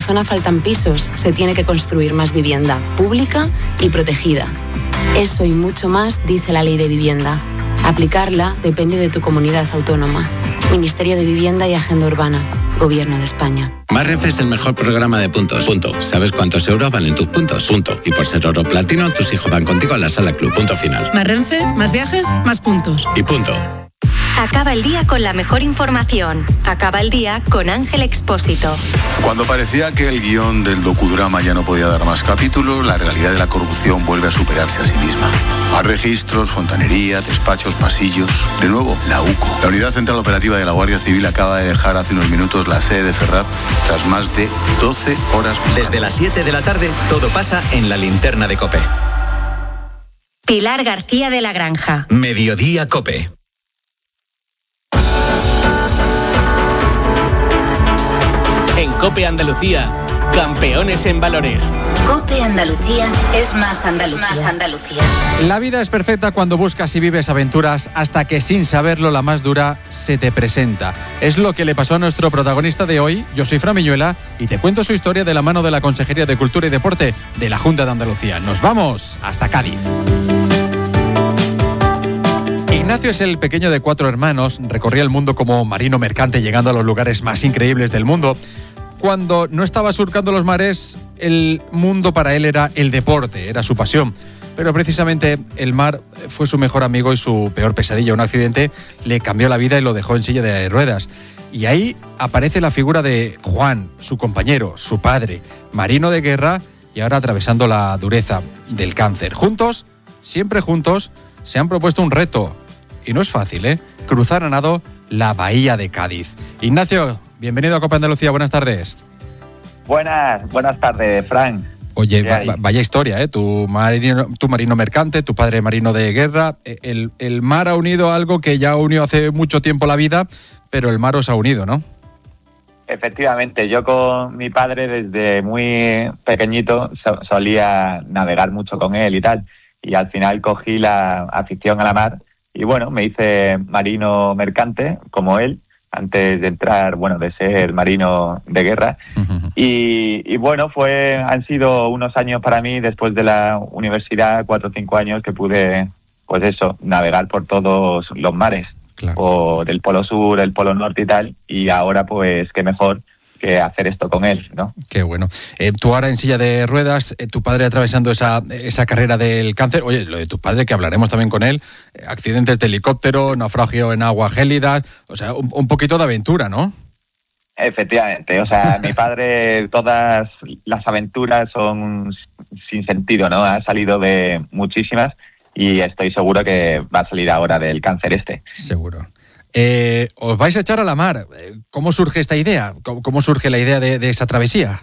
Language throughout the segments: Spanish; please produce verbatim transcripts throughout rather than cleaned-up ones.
zona faltan pisos, se tiene que construir más vivienda, pública y protegida. Eso y mucho más dice la Ley de Vivienda. Aplicarla depende de tu comunidad autónoma. Ministerio de Vivienda y Agenda Urbana. Gobierno de España. Más Renfe es el mejor programa de puntos. Punto. ¿Sabes cuántos euros valen tus puntos? Punto. Y por ser oro platino, tus hijos van contigo a la sala club. Punto final. Más Renfe, más viajes, más puntos. Y punto. Acaba el día con la mejor información. Acaba el día con Ángel Expósito. Cuando parecía que el guión del docudrama ya no podía dar más capítulos, la realidad de la corrupción vuelve a superarse a sí misma. Más registros, fontanería, despachos, pasillos. De nuevo, la UCO. La Unidad Central Operativa de la Guardia Civil acaba de dejar hace unos minutos la sede de Ferraz tras más de doce horas. Desde las siete de la tarde, todo pasa en la linterna de COPE. Pilar García de la Granja. Mediodía COPE. En COPE Andalucía, campeones en valores. COPE Andalucía es más Andalucía. Más Andalucía. La vida es perfecta cuando buscas y vives aventuras hasta que sin saberlo la más dura se te presenta. Es lo que le pasó a nuestro protagonista de hoy. Yo soy Fran Miñuela y te cuento su historia de la mano de la Consejería de Cultura y Deporte de la Junta de Andalucía. Nos vamos hasta Cádiz. Ignacio es el pequeño de cuatro hermanos, recorría el mundo como marino mercante llegando a los lugares más increíbles del mundo. Cuando no estaba surcando los mares, el mundo para él era el deporte, era su pasión. Pero precisamente el mar fue su mejor amigo y su peor pesadilla. Un accidente le cambió la vida y lo dejó en silla de ruedas. Y ahí aparece la figura de Juan, su compañero, su padre, marino de guerra y ahora atravesando la dureza del cáncer. Juntos, siempre juntos, se han propuesto un reto. Y no es fácil, ¿eh? Cruzar a nado la bahía de Cádiz. Ignacio, bienvenido a COPE Andalucía, buenas tardes. Buenas, buenas tardes, Fran. Oye, va, vaya historia, ¿eh? Tu marino, tu marino mercante, tu padre marino de guerra. El, el mar ha unido algo que ya unió hace mucho tiempo la vida, pero el mar os ha unido, ¿no? Efectivamente, yo con mi padre desde muy pequeñito so, solía navegar mucho con él y tal. Y al final cogí la afición a la mar. Y bueno, me hice marino mercante, como él, antes de entrar, bueno, de ser marino de guerra. Uh-huh. Y, y bueno, fue han sido unos años para mí, después de la universidad, cuatro o cinco años, que pude, pues eso, navegar por todos los mares. Claro. Por el Polo Sur, el Polo Norte y tal. Y ahora, pues, qué mejor que hacer esto con él, ¿no? Qué bueno. Eh, tú ahora en silla de ruedas, eh, tu padre atravesando esa, esa carrera del cáncer. Oye, lo de tu padre, que hablaremos también con él, eh, accidentes de helicóptero, naufragio en aguas gélidas, o sea, un, un poquito de aventura, ¿no? Efectivamente, o sea, mi padre, todas las aventuras son sin sentido, ¿no? Ha salido de muchísimas y estoy seguro que va a salir ahora del cáncer este. Seguro. Eh, os vais a echar a la mar. ¿Cómo surge esta idea? ¿Cómo, cómo surge la idea de, de esa travesía?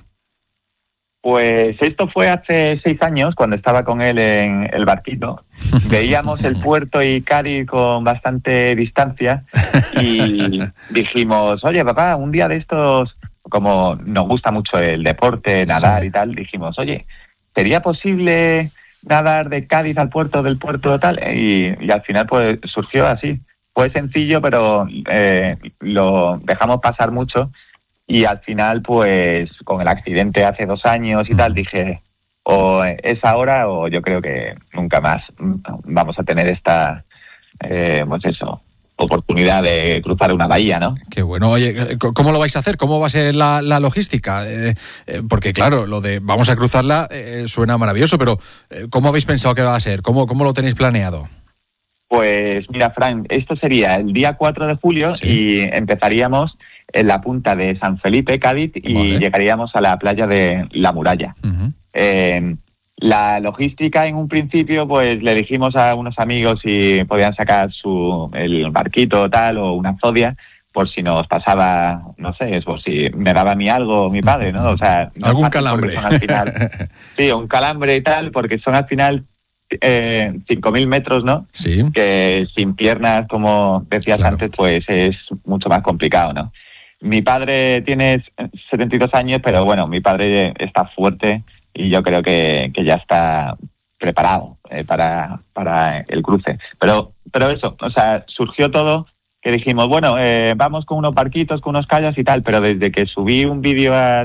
Pues esto fue hace seis años, cuando estaba con él en el barquito. Veíamos el puerto y Cádiz con bastante distancia y dijimos, oye, papá, un día de estos, como nos gusta mucho el deporte, nadar sí. y tal, dijimos, oye, ¿sería posible nadar de Cádiz al puerto, del puerto tal? Y, y al final pues surgió así. Fue sencillo, pero eh, lo dejamos pasar mucho y al final, pues, con el accidente hace dos años y tal, dije, o es ahora o yo creo que nunca más vamos a tener esta, eh, pues eso, oportunidad de cruzar una bahía, ¿no? Qué bueno. Oye, ¿cómo lo vais a hacer? ¿Cómo va a ser la, la logística? Eh, eh, porque, claro, lo de vamos a cruzarla eh, suena maravilloso, pero eh, ¿cómo habéis pensado que va a ser? ¿Cómo, cómo lo tenéis planeado? Pues mira, Fran, esto sería el día cuatro de julio sí. y empezaríamos en la punta de San Felipe, Cádiz, y vale. llegaríamos a la playa de La Muralla. Uh-huh. Eh, la logística, en un principio, pues le dijimos a unos amigos si podían sacar su el barquito tal o una zodia, por si nos pasaba, no sé, por si me daba a mí algo mi padre, ¿no? O sea, no algún calambre. Son al final, sí, un calambre y tal, porque son al final Eh, cinco mil metros, ¿no? Sí. Que sin piernas, como decías claro. antes, pues es mucho más complicado, ¿no? Mi padre tiene setenta y dos años, pero bueno, mi padre está fuerte y yo creo que, que ya está preparado eh, para, para el cruce. Pero, pero eso, o sea, surgió todo que dijimos, bueno, eh, vamos con unos barquitos, con unos kayaks y tal, pero desde que subí un vídeo al,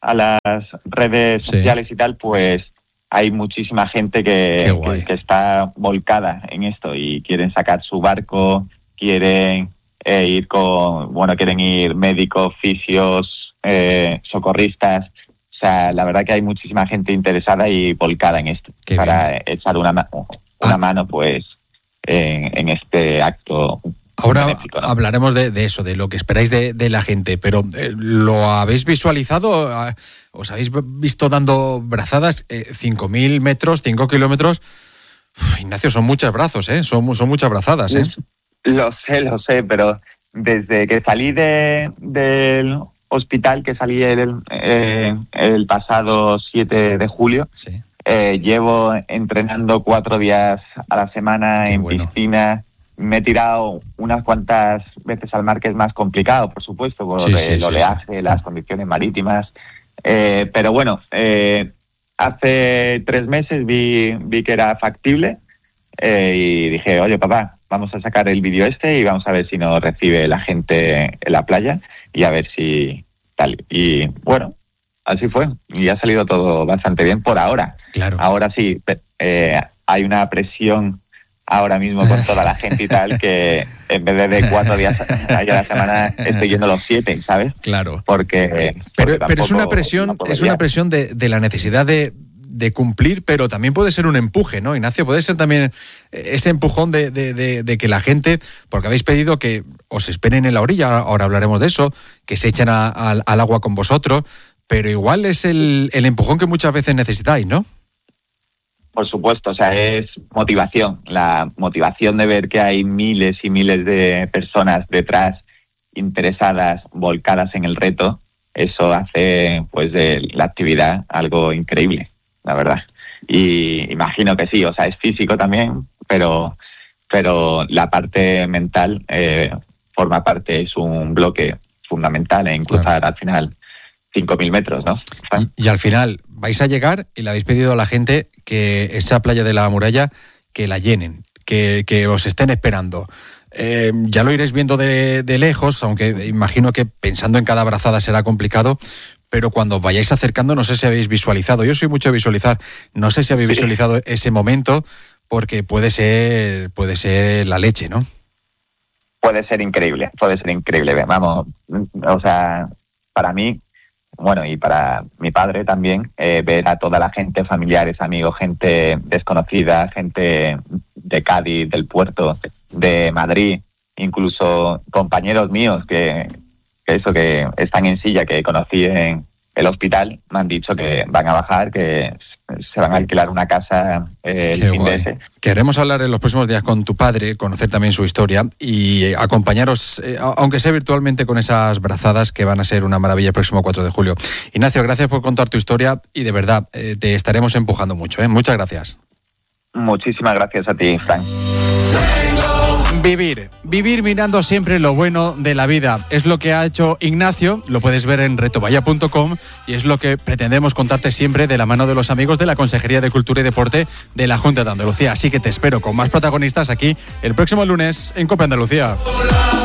a las redes Sí. sociales y tal, pues hay muchísima gente que, que, que está volcada en esto y quieren sacar su barco, quieren eh, ir con, bueno, quieren ir médicos, fisios, eh, socorristas. O sea, la verdad que hay muchísima gente interesada y volcada en esto. Qué para bien. Echar una, ma- una ah. mano, pues, en, en este acto. Ahora benéfico, ¿no? Hablaremos de, de eso, de lo que esperáis de, de la gente, pero eh, ¿lo habéis visualizado? ¿Os habéis visto dando brazadas? Eh, cinco mil metros, cinco kilómetros. Uf, Ignacio, son muchos brazos, ¿eh? Son, son muchas brazadas, ¿eh? Lo sé, lo sé, pero desde que salí de, del hospital, que salí el, eh, el pasado siete de julio, sí. eh, llevo entrenando cuatro días a la semana Qué en bueno. piscina. Me he tirado unas cuantas veces al mar, que es más complicado, por supuesto, por sí, el sí, oleaje, sí, sí. las condiciones marítimas. Eh, pero bueno, eh, hace tres meses vi, vi que era factible eh, y dije, oye, papá, vamos a sacar el vídeo este y vamos a ver si nos recibe la gente en la playa y a ver si tal. Y bueno, así fue. Y ha salido todo bastante bien por ahora. Claro. Ahora sí, eh, hay una presión ahora mismo con toda la gente y tal, que en vez de cuatro días a la semana estoy yendo los siete, ¿sabes? Claro. Porque, pero, porque pero es una presión, es una presión de, de la necesidad de, de cumplir, pero también puede ser un empuje, ¿no, Ignacio? Puede ser también ese empujón de, de, de, de que la gente, porque habéis pedido que os esperen en la orilla, ahora hablaremos de eso, que se echen a, a, al agua con vosotros, pero igual es el, el empujón que muchas veces necesitáis, ¿no? Por supuesto, o sea, es motivación, la motivación de ver que hay miles y miles de personas detrás interesadas, volcadas en el reto. Eso hace, pues, de la actividad algo increíble, la verdad. Y imagino que sí, o sea, es físico también, pero, pero la parte mental eh, forma parte, es un bloque fundamental en cruzar claro. al final cinco mil metros, ¿no? Y, y al final vais a llegar y le habéis pedido a la gente que esa playa de la Muralla, que la llenen, que, que os estén esperando. Eh, ya lo iréis viendo de, de lejos, aunque imagino que pensando en cada brazada será complicado, pero cuando vayáis acercando, no sé si habéis visualizado, yo soy mucho de visualizar, no sé si habéis sí. visualizado ese momento, porque puede ser, puede ser la leche, ¿no? Puede ser increíble, puede ser increíble, vamos, o sea, para mí, bueno, y para mi padre también, eh, ver a toda la gente, familiares, amigos, gente desconocida, gente de Cádiz, del puerto, de Madrid, incluso compañeros míos que, que eso, que están en silla, que conocí en el hospital, me han dicho que van a bajar, que se van a alquilar una casa eh, el Qué fin guay. de ese. Queremos hablar en los próximos días con tu padre, conocer también su historia y acompañaros, eh, aunque sea virtualmente, con esas brazadas que van a ser una maravilla el próximo cuatro de julio. Ignacio, gracias por contar tu historia y de verdad eh, te estaremos empujando mucho. ¿eh? Muchas gracias. Muchísimas gracias a ti, Frank. Vivir, vivir mirando siempre lo bueno de la vida. Es lo que ha hecho Ignacio, lo puedes ver en retovaya punto com y es lo que pretendemos contarte siempre de la mano de los amigos de la Consejería de Cultura y Deporte de la Junta de Andalucía. Así que te espero con más protagonistas aquí el próximo lunes en COPE Andalucía.